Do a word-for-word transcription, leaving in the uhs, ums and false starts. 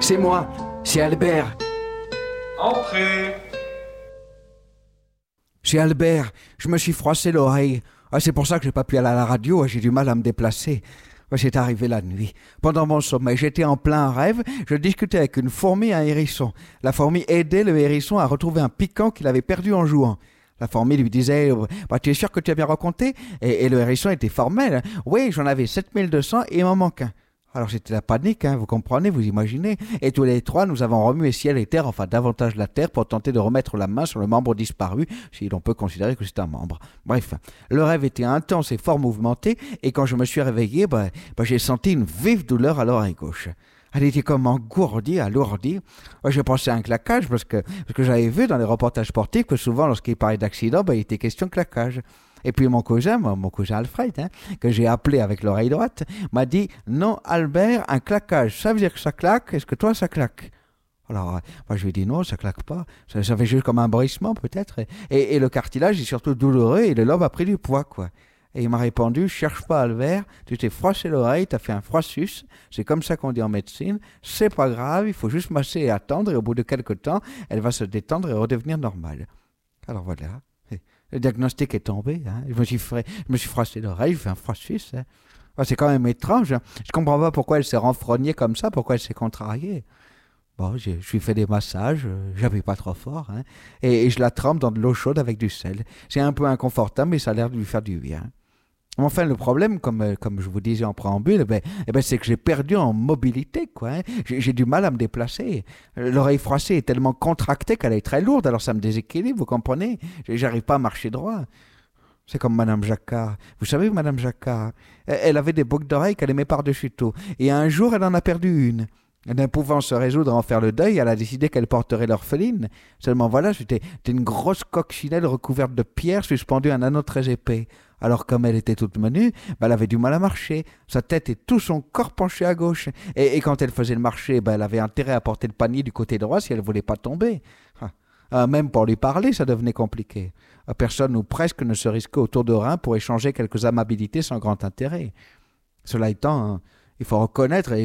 C'est moi, c'est Albert. Entrez. C'est Albert, je me suis froissé l'oreille. Ah, c'est pour ça que j'ai pas pu aller à la radio, j'ai du mal à me déplacer. C'est arrivé la nuit. Pendant mon sommeil, j'étais en plein rêve, je discutais avec une fourmi et un hérisson. La fourmi aidait le hérisson à retrouver un piquant qu'il avait perdu en jouant. La fourmi lui disait bah, « Tu es sûr que tu as bien raconté ?» et, et le hérisson était formel. « Oui, j'en avais sept mille deux cents et il m'en manque un. » Alors c'était la panique, hein, vous comprenez, vous imaginez. Et tous les trois, nous avons remué ciel et terre, enfin davantage la terre, pour tenter de remettre la main sur le membre disparu, si l'on peut considérer que c'est un membre. Bref, le rêve était intense et fort mouvementé, et quand je me suis réveillé, bah, bah, j'ai senti une vive douleur à l'oreille gauche. Elle était comme engourdie, alourdie. J'ai pensé à un claquage, parce que, parce que j'avais vu dans les reportages sportifs que souvent, lorsqu'il parlait d'accident, bah, il était question de claquage. Et puis mon cousin, mon cousin Alfred, hein, que j'ai appelé avec l'oreille droite, m'a dit « Non, Albert, un claquage, ça veut dire que ça claque, est-ce que toi ça claque ?» Alors, moi je lui ai dit « Non, ça claque pas, ça, ça fait juste comme un bruissement peut-être. » et, et le cartilage est surtout douloureux et le lobe a pris du poids, quoi. Et il m'a répondu « Cherche pas Albert, tu t'es froissé l'oreille, t'as fait un froissus, c'est comme ça qu'on dit en médecine, c'est pas grave, il faut juste masser et attendre et au bout de quelques temps, elle va se détendre et redevenir normale. » Alors voilà. Le diagnostic est tombé. Hein. Je, me suis fra... je me suis froissé l'oreille, je fais un froissus. Hein. Ah, c'est quand même étrange. Hein. Je comprends pas pourquoi elle s'est renfrognée comme ça, pourquoi elle s'est contrariée. Bon, je lui ai fait des massages, euh, j'appuie pas trop fort. Hein. Et, et je la trempe dans de l'eau chaude avec du sel. C'est un peu inconfortable, mais ça a l'air de lui faire du bien. Enfin, le problème, comme, comme je vous disais en préambule, ben, eh ben, c'est que j'ai perdu en mobilité, quoi. Hein. J'ai, j'ai du mal à me déplacer. L'oreille froissée est tellement contractée qu'elle est très lourde, alors ça me déséquilibre, vous comprenez? J'arrive pas à marcher droit. C'est comme Madame Jacquard. Vous savez, Madame Jacquard, elle avait des boucles d'oreilles qu'elle aimait par-dessus tout. Et un jour, elle en a perdu une. Ne pouvant se résoudre à en faire le deuil, elle a décidé qu'elle porterait l'orpheline. Seulement voilà, c'était, c'était une grosse coccinelle recouverte de pierres suspendue à un anneau très épais. Alors comme elle était toute menue, bah, elle avait du mal à marcher. Sa tête et tout son corps penchaient à gauche. Et, et quand elle faisait le marché, bah, elle avait intérêt à porter le panier du côté droit si elle ne voulait pas tomber. Ah, même pour lui parler, ça devenait compliqué. Personne ou presque ne se risquait autour de Rhin pour échanger quelques amabilités sans grand intérêt. Cela étant, il faut reconnaître...